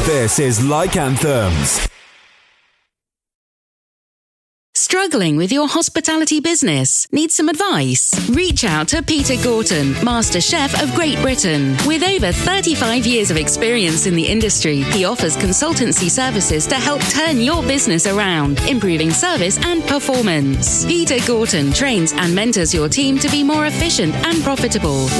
This is Like Anthems. Struggling with your hospitality business? Need some advice? Reach out to Peter Gorton, Master Chef of Great Britain. With over 35 years of experience in the industry, he offers consultancy services to help turn your business around, improving service and performance. Peter Gorton trains and mentors your team to be more efficient and profitable.